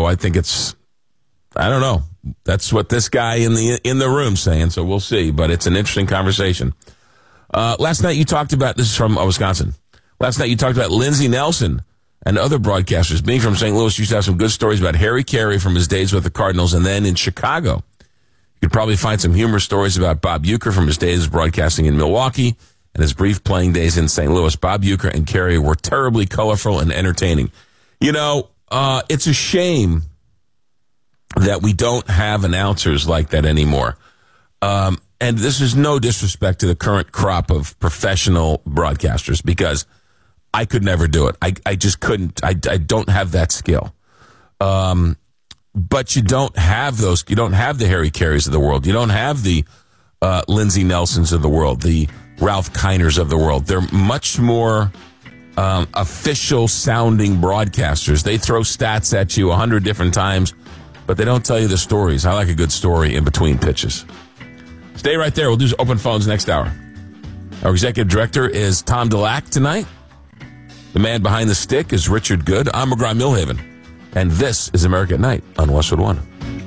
I think I don't know. That's what this guy in the room saying, so we'll see. But it's an interesting conversation. Last night you talked about, this is from Wisconsin. Last night you talked about Lindsey Nelson and other broadcasters. Being from St. Louis, used to have some good stories about Harry Carey from his days with the Cardinals, and then in Chicago. You could probably find some humorous stories about Bob Uecker from his days broadcasting in Milwaukee and his brief playing days in St. Louis. Bob Uecker and Carey were terribly colorful and entertaining. You know, it's a shame that we don't have announcers like that anymore. And this is no disrespect to the current crop of professional broadcasters, because I could never do it. I just couldn't. I don't have that skill. But you don't have those. You don't have the Harry Careys of the world. You don't have the Lindsey Nelsons of the world, the Ralph Kiners of the world. They're much more official sounding broadcasters. They throw stats at you 100 different times, but they don't tell you the stories. I like a good story in between pitches. Stay right there. We'll do open phones next hour. Our executive director is Tom Delac tonight. The man behind the stick is Richard Good. I'm McGraw Millhaven, and this is America at Night on Westwood One.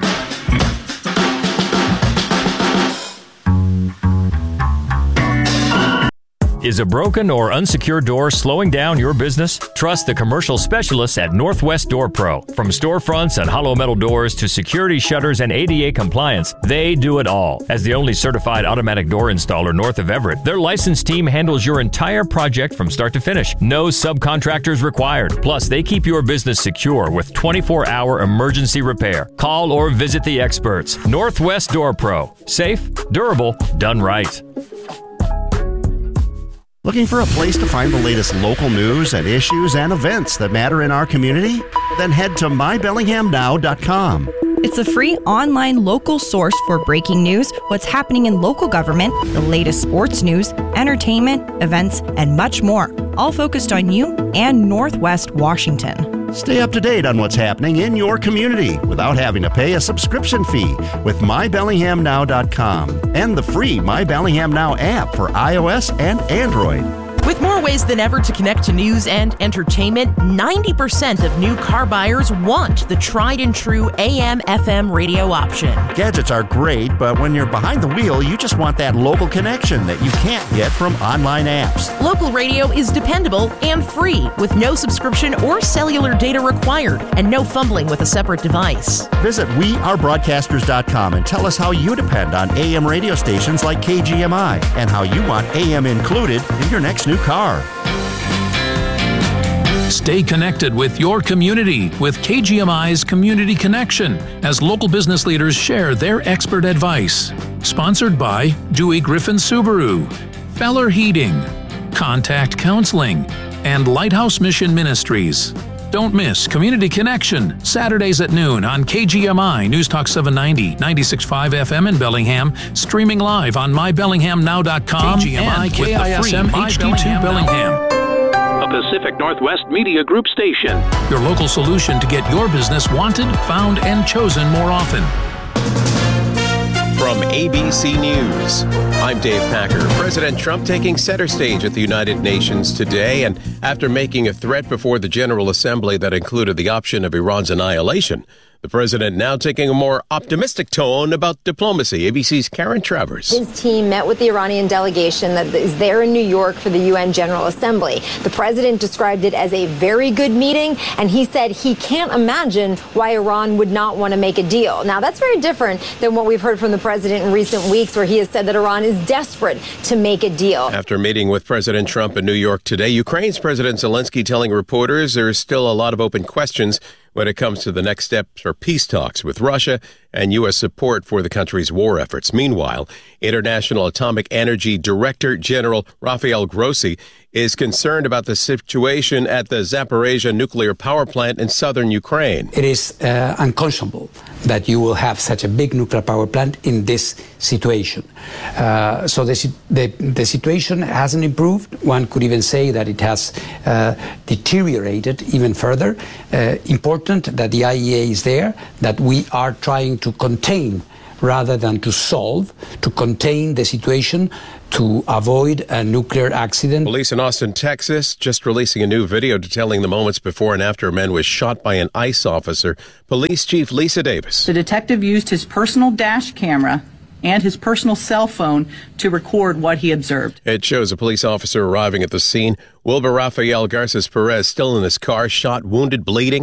Is a broken or unsecured door slowing down your business? Trust the commercial specialists at Northwest Door Pro. From storefronts and hollow metal doors to security shutters and ADA compliance, they do it all. As the only certified automatic door installer north of Everett, their licensed team handles your entire project from start to finish. No subcontractors required. Plus, they keep your business secure with 24-hour emergency repair. Call or visit the experts. Northwest Door Pro. Safe, durable, done right. Looking for a place to find the latest local news and issues and events that matter in our community? Then head to mybellinghamnow.com. It's a free online local source for breaking news, what's happening in local government, the latest sports news, entertainment, events, and much more, all focused on you and Northwest Washington. Stay up to date on what's happening in your community without having to pay a subscription fee with mybellinghamnow.com and the free My Bellingham Now app for iOS and Android. With more ways than ever to connect to news and entertainment, 90% of new car buyers want the tried and true AM/FM radio option. Gadgets are great, but when you're behind the wheel, you just want that local connection that you can't get from online apps. Local radio is dependable and free, with no subscription or cellular data required, and no fumbling with a separate device. Visit wearebroadcasters.com and tell us how you depend on AM radio stations like KGMI and how you want AM included in your next new car. Stay connected with your community with KGMI's Community Connection as local business leaders share their expert advice. Sponsored by Dewey Griffin Subaru, Feller Heating, Contact Counseling, and Lighthouse Mission Ministries. Don't miss Community Connection, Saturdays at noon on KGMI News Talk 790, 96.5 FM in Bellingham, streaming live on mybellinghamnow.com KGMI and KISM HD2 Bellingham. A Pacific Northwest Media Group station. Your local solution to get your business wanted, found, and chosen more often. From ABC News, I'm Dave Packer. President Trump taking center stage at the United Nations today, and after making a threat before the General Assembly that included the option of Iran's annihilation, the president now taking a more optimistic tone about diplomacy. ABC's Karen Travers. His team met with the Iranian delegation that is there in New York for the UN General Assembly. The president described it as a very good meeting, and he said he can't imagine why Iran would not want to make a deal. Now, that's very different than what we've heard from the president in recent weeks, where he has said that Iran is desperate to make a deal. After meeting with President Trump in New York today, Ukraine's President Zelensky telling reporters there is still a lot of open questions when it comes to the next steps for peace talks with Russia and U.S. support for the country's war efforts. Meanwhile, International Atomic Energy Director General Rafael Grossi is concerned about the situation at the Zaporizhzhia nuclear power plant in southern Ukraine. It is unconscionable that you will have such a big nuclear power plant in this situation. So the situation hasn't improved. One could even say that it has deteriorated even further. Important that the IAEA is there, that we are trying to contain rather than to solve, to contain the situation, to avoid a nuclear accident. Police in Austin, Texas, just releasing a new video detailing the moments before and after a man was shot by an ICE officer. Police Chief Lisa Davis. The detective used his personal dash camera and his personal cell phone to record what he observed. It shows a police officer arriving at the scene. Wilbur Rafael Garces Perez still in his car, shot, wounded, bleeding.